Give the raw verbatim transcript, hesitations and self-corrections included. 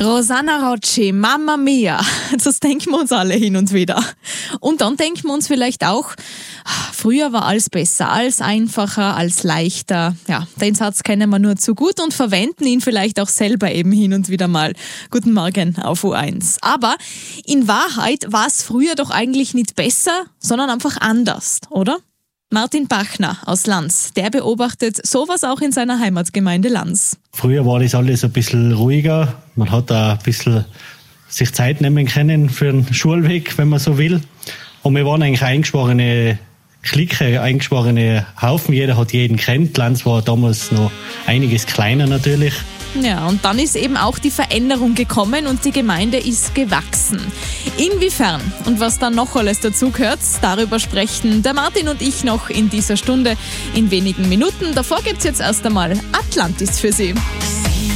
Rosanna Rocci, Mamma Mia, das denken wir uns alle hin und wieder. Und dann denken wir uns vielleicht auch, früher war alles besser, alles einfacher, alles leichter. Ja, den Satz kennen wir nur zu gut und verwenden ihn vielleicht auch selber eben hin und wieder mal. Guten Morgen auf U eins. Aber in Wahrheit war es früher doch eigentlich nicht besser, sondern einfach anders, oder? Martin Bachner aus Lanz, der beobachtet sowas auch in seiner Heimatgemeinde Lanz. Früher war das alles ein bisschen ruhiger. Man hat da ein bisschen sich Zeit nehmen können für den Schulweg, wenn man so will. Und wir waren eigentlich eingeschworene Clique, eingeschworene Haufen. Jeder hat jeden kennt. Lanz war damals noch einiges kleiner natürlich. Ja, und dann ist eben auch die Veränderung gekommen und die Gemeinde ist gewachsen. Inwiefern und was dann noch alles dazugehört, darüber sprechen der Martin und ich noch in dieser Stunde in wenigen Minuten. Davor gibt's jetzt erst einmal Atlantis für Sie.